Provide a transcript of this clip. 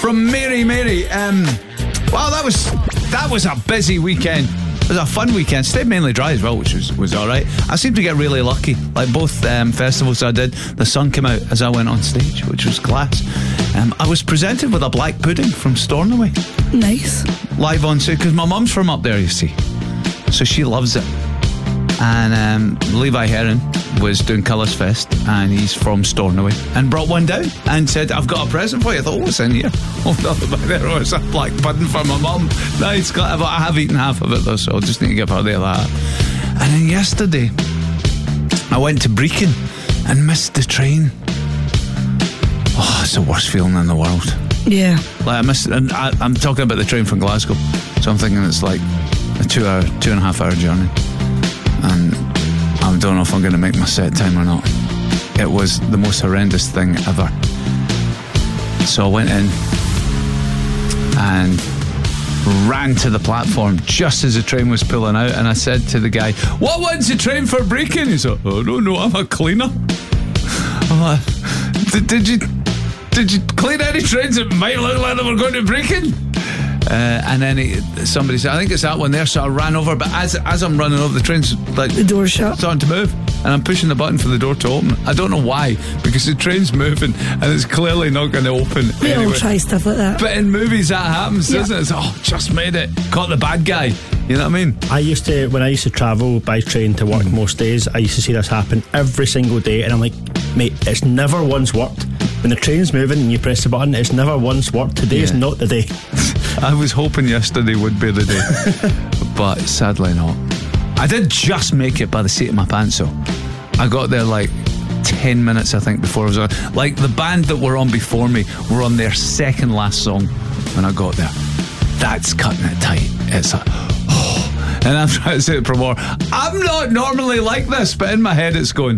from Mary. Wow, that was a busy weekend. It was a fun weekend. Stayed mainly dry as well, which was all right. I seemed to get really lucky. Like both festivals I did, the sun came out as I went on stage, which was class. I was presented with a black pudding from Stornoway. Nice. Live on stage, because my mum's from up there, you see. So she loves it. And Levi Heron was doing Colours Fest, and he's from Stornoway, and brought one down and said, I've got a present for you. I thought, what's in here? Oh, nothing back there. Oh, it's a black pudding for my mum. Nice. I have eaten half of it though, so I'll just need to get part of that. And then yesterday I went to Brecon and missed the train. Oh, it's the worst feeling in the world. Yeah. Like I missed, and I'm talking about the train from Glasgow, so I'm thinking it's like a 2.5 hour journey. And I don't know if I'm going to make my set time or not. It was the most horrendous thing ever. So I went in and ran to the platform just as the train was pulling out, and I said to the guy, what one's the train for Brecon? He said, oh, no, I'm a cleaner. I'm like, did you clean any trains that might look like they were going to Brecon? And then somebody said, I think it's that one there. So I ran over, but as I'm running over, the train's like the door shut, starting to move, and I'm pushing the button for the door to open. I don't know why, because the train's moving and it's clearly not going to open. We anyway. all try stuff like that. But in movies that happens, doesn't it? It's, just made it. Caught the bad guy. You know what I mean? When I used to travel by train to work most days, I used to see this happen every single day, and I'm like, mate, it's never once worked. When the train's moving and you press the button, it's never once worked. Today is not the day. I was hoping yesterday would be the day, but sadly not. I did just make it by the seat of my pants, though. I got there like 10 minutes, I think, before I was on. Like the band that were on before me were on their second last song when I got there. That's cutting it tight. It's like, and I'm trying to say it for more. I'm not normally like this, but in my head it's going.